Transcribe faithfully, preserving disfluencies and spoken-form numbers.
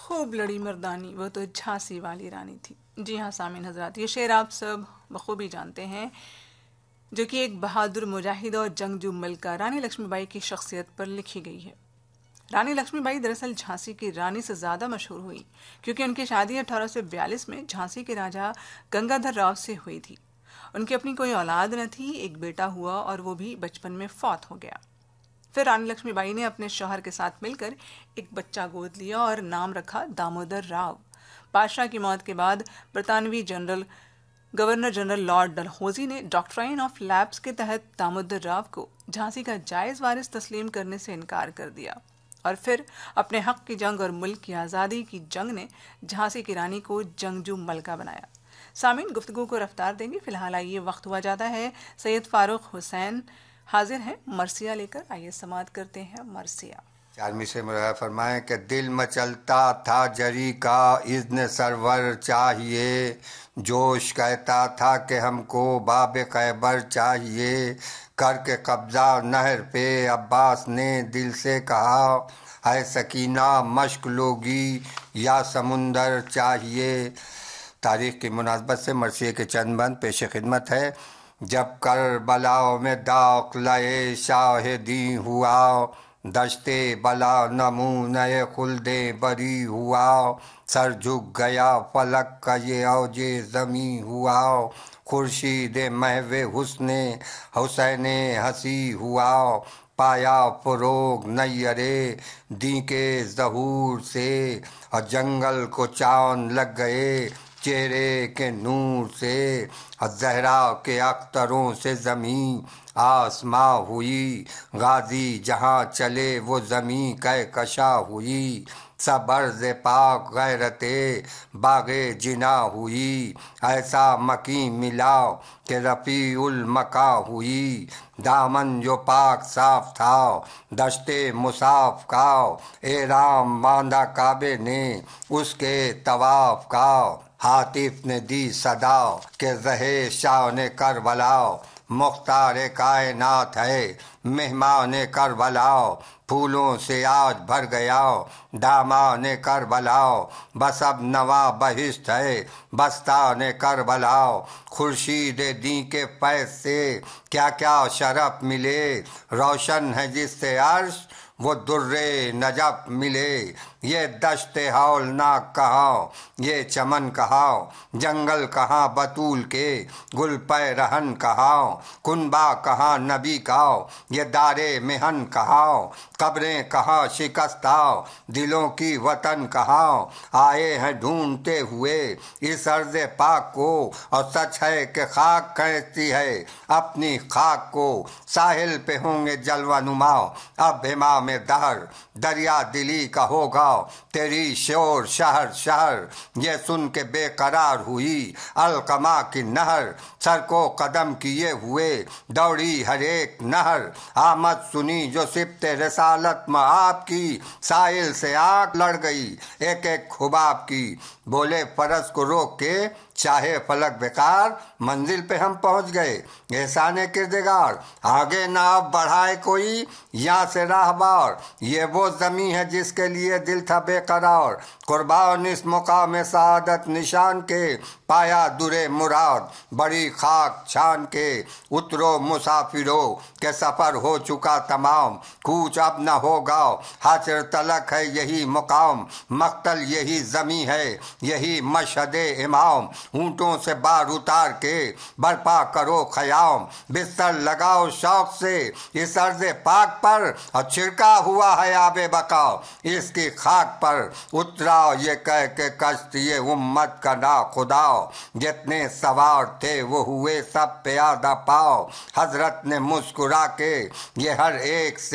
خوب لڑی مردانی وہ تو جھانسی والی رانی تھی۔ جی ہاں سامعین حضرات، یہ شعر آپ سب بخوبی جانتے ہیں، جو کہ ایک بہادر مجاہد اور جنگجو ملکہ رانی لکشمی بائی کی شخصیت پر لکھی گئی ہے۔ رانی لکشمی بائی دراصل جھانسی کی رانی سے زیادہ مشہور ہوئی کیونکہ ان کی شادی اٹھارہ سو بیالیس میں جھانسی کے راجہ گنگادھر راؤ سے ہوئی تھی۔ ان کی اپنی کوئی اولاد نہ تھی، ایک بیٹا ہوا اور وہ بھی بچپن میں فوت ہو گیا۔ پھر رانی لکشمی بائی نے اپنے شوہر کے ساتھ مل کر ایک بچہ گود لیا اور نام رکھا دامودر راؤ۔ بادشاہ کی موت کے بعد برطانوی general governor general lord Dalhousie نے ڈاکٹرائن آف لیپس کے تحت دامودر راؤ کو جھانسی کا جائز وارث تسلیم کرنے سے انکار کر دیا، اور پھر اپنے حق کی جنگ اور ملک کی آزادی کی جنگ نے جھانسی کی رانی کو جنگجو ملکہ بنایا۔ سامعین، گفتگو کو رفتار دیں گے، فی الحال آئیے وقت ہوا جاتا ہے سید فاروق حسین حاضر ہیں مرثیہ لے کر، آئیے سماعت کرتے ہیں مرثیہ۔ چارمی سے مرحبا فرمائیں کہ دل مچلتا تھا جری کا اذن سرور چاہیے، جوش کہتا تھا کہ ہم کو باب خیبر چاہیے، کر کے قبضہ نہر پہ عباس نے دل سے کہا، ہے سکینہ مشک لوگی یا سمندر چاہیے۔ تاریخ کی مناسبت سے مرثیے کے چند بند پیش خدمت ہے۔ جب کربلا میں داخلہ شاہدی ہوا، دشتے بلا نمونۂ خلد بری ہوا، سر جھک گیا فلک کا یہ اوج زمیں ہوا، خورشید محو حسن حسین ہنسی ہوا، پایا فروغ نیرے دی کے ظہور سے، اور جنگل کو چاند لگ گئے چہرے کے نور سے، اور زہرا کے اختروں سے زمین آسماں ہوئی، غازی جہاں چلے وہ زمین کہکشاں ہوئی، سب عرض پاک غیرت باغ جنا ہوئی، ایسا مکیں ملا کہ رفیع المکاں ہوئی، دامن جو پاک صاف تھا دشت مصاف کا، احرام باندھا کعبے نے اس کے طواف کا، ہاتف نے دی صدا کہ رہے شان کربلا، مختار کائنات ہے مہمان کربلا، پھولوں سے آج بھر گیا دامان کربلا، بس اب نواں بہشت ہے بستان کربلا، خورشید دین کے فیض سے کیا کیا شرف ملے، روشن ہے جس سے عرش وہ در نجف ملے، یہ دشت ہولناک کہاں، یہ چمن کہاں، جنگل کہاں بطول کے گل پیرہن کہاں، کنبہ کہاں نبی کا یہ دار محن کہاں، قبریں کہاں شکستہ دلوں کی وطن کہاں، آئے ہیں ڈھونڈتے ہوئے اس ارض پاک کو، اور سچ ہے کہ خاک کھینچتی ہے اپنی خاک کو، ساحل پہ ہوں گے جلوہ نما اب امام دہر، دریا دلی کا ہوگا تیری شور شہر شہر، یہ سن کے بے قرار ہوئی القمہ کی نہر، سر کو قدم کیے ہوئے دوڑی ہر ایک نہر، آمد سنی جو سبت رسالت میں آپ کی، ساحل سے آنکھ لڑ گئی ایک ایک حباب کی، بولے فرس کو روک کے چاہے فلک بیکار، منزل پہ ہم پہنچ گئے احسان کردگار، آگے نہ اب بڑھائے کوئی یہاں سے راہ بار، یہ وہ زمین ہے جس کے لیے دل تھا بے قرار، قربان اس مقام سعادت نشان کے، پایا در مراد بڑی خاک چھان کے، اترو مسافرو کہ سفر ہو چکا تمام، کوچ اب نہ ہوگا حشر تلک ہے یہی مقام، مقتل یہی زمین ہے یہی مشہد امام، اونٹوں سے بار اتار کے برپا کرو خیام، بستر لگاؤ شوق سے اس عرض پاک پر، اور چھڑکا ہوا ہے آب بقا اس کی خاک پر، اترا یہ کہہ کے کشتی امت کا نا خدا، جتنے سوار تھے وہ ہوئے سب پیادہ پاؤ، حضرت نے مسکرا کے یہ ہر ایک سے